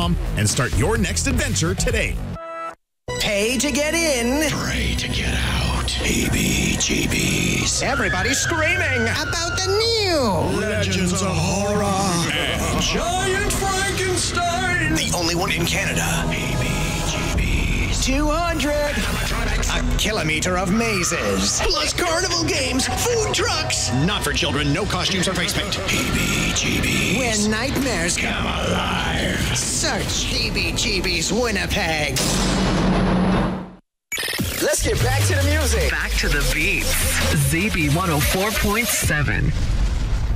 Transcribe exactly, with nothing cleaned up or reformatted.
com and start your next adventure today. Pay to get in. Pray to get out. Heebie jeebies. Everybody's screaming about the new Legends of Horror. And Giant Frankenstein. The only one in Canada. Heebie jeebies. two hundred. A kilometer of mazes. Plus carnival games, food trucks. Not for children, no costumes or face paint. Heebie jeebies. Where nightmares come alive. Search Heebie Jeebies Winnipeg. Let's get back to the music. Back to the beats. Z B one oh four point seven.